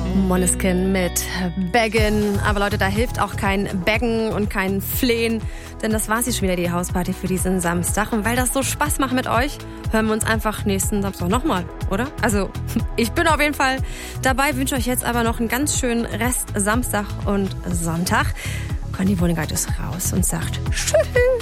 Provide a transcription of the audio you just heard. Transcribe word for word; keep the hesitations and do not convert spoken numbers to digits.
Måneskin mit Beggin. Aber Leute, da hilft auch kein Beggen und kein Flehen, denn das war sie schon wieder, die Hausparty für diesen Samstag. Und weil das so Spaß macht mit euch, hören wir uns einfach nächsten Samstag nochmal, oder? Also, ich bin auf jeden Fall dabei, wünsche euch jetzt aber noch einen ganz schönen Rest Samstag und Sonntag. Conny Wohlengart ist raus und sagt Tschüss.